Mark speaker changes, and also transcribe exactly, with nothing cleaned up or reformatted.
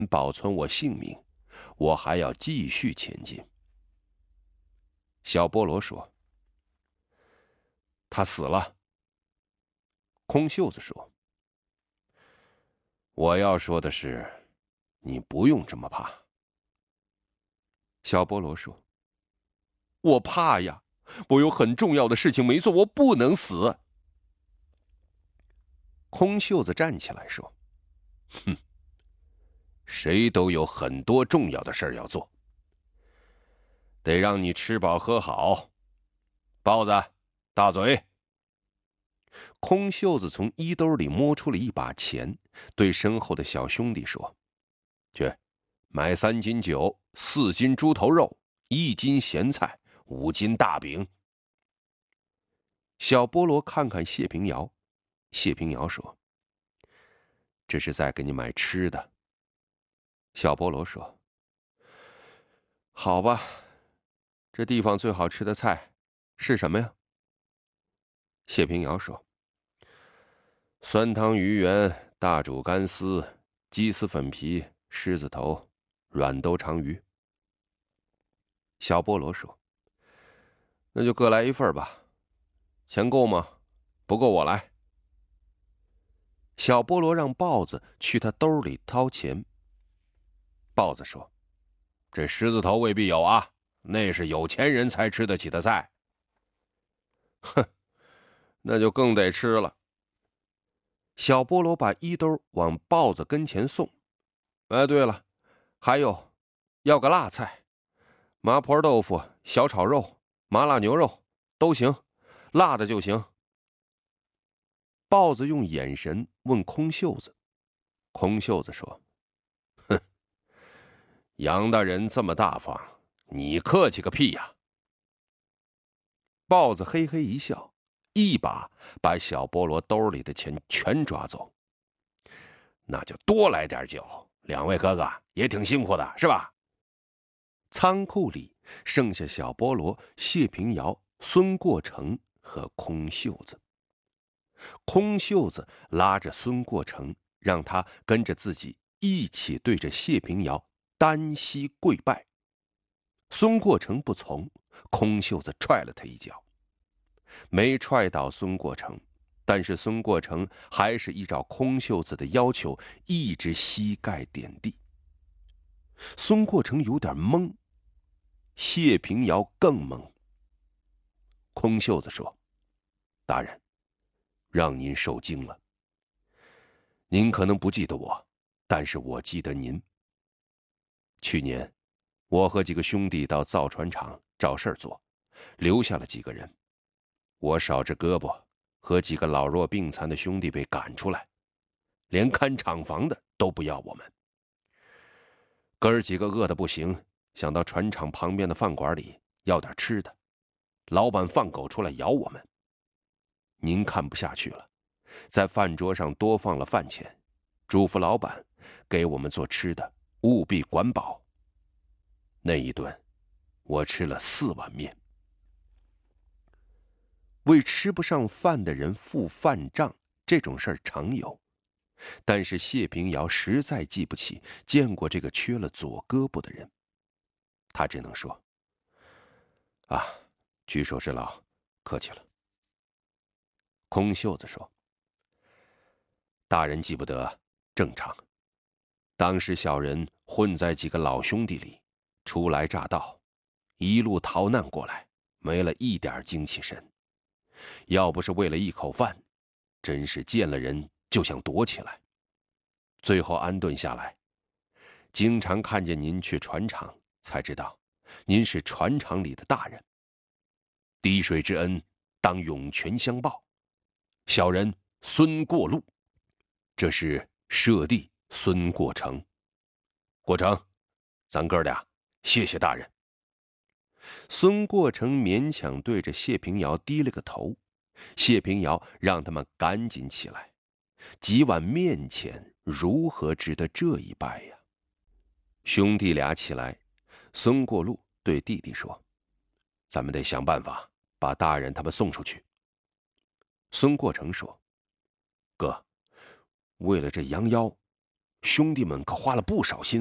Speaker 1: 保存我性命，我还要继续前进。”小波罗说：“他死了。”空袖子说：“我要说的是，你不用这么怕。”小波罗说：“我怕呀，我有很重要的事情没做，我不能死。”空袖子站起来说：“哼，谁都有很多重要的事要做，得让你吃饱喝好。豹子，大嘴。”空袖子从衣兜里摸出了一把钱，对身后的小兄弟说：“去，买三斤酒，四斤猪头肉，一斤咸菜，五斤大饼。”小波罗看看谢平遥，谢平遥说：“这是在给你买吃的。”小波罗说：“好吧，这地方最好吃的菜是什么呀？”谢平遥说：“酸汤鱼圆，大煮干丝，鸡丝粉皮，狮子头，软兜长鱼。”小波罗说：“那就各来一份吧。钱够吗？不够我来。”小波罗让豹子去他兜里掏钱。豹子说：“这狮子头未必有啊，那是有钱人才吃得起的菜。”“哼，那就更得吃了。”小波罗把衣兜往豹子跟前送。“哎，对了，还有，要个辣菜，麻婆豆腐、小炒肉、麻辣牛肉都行，辣的就行。”豹子用眼神问空袖子，空袖子说：“哼，杨大人这么大方，你客气个屁呀！”豹子嘿嘿一笑，一把把小波罗兜里的钱全抓走。“那就多来点酒，两位哥哥也挺辛苦的，是吧？”仓库里剩下小波罗、谢平遥、孙过成和空袖子。空袖子拉着孙过成，让他跟着自己一起对着谢平遥单膝跪拜。孙过成不从，空袖子踹了他一脚，没踹倒孙过成，但是孙过成还是依照空袖子的要求，一直膝盖点地。孙过成有点懵，谢平遥更懵。空袖子说：“大人，让您受惊了。您可能不记得我，但是我记得您。去年，我和几个兄弟到造船厂找事儿做，留下了几个人。我少只胳膊，和几个老弱病残的兄弟被赶出来，连看厂房的都不要我们。哥儿几个饿得不行，想到船厂旁边的饭馆里要点吃的，老板放狗出来咬我们。您看不下去了，在饭桌上多放了饭钱，嘱咐老板给我们做吃的，务必管饱。那一顿，我吃了四碗面。”为吃不上饭的人付饭账，这种事儿常有，但是谢平遥实在记不起见过这个缺了左胳膊的人，他只能说：“啊，举手之劳，客气了。”空袖子说：“大人记不得，正常。当时小人混在几个老兄弟里，初来乍到，一路逃难过来，没了一点精气神。要不是为了一口饭，真是见了人就想躲起来。最后安顿下来，经常看见您去船厂，才知道您是船厂里的大人。滴水之恩，当涌泉相报。小人孙过路，这是舍弟孙过成。过成，咱哥俩谢谢大人。”孙过成勉强对着谢平遥低了个头，谢平遥让他们赶紧起来，几碗面钱如何值得这一拜呀？兄弟俩起来，孙过路对弟弟说：“咱们得想办法把大人他们送出去。”孙过成说：“哥，为了这羊腰， 兄弟们可花了不少心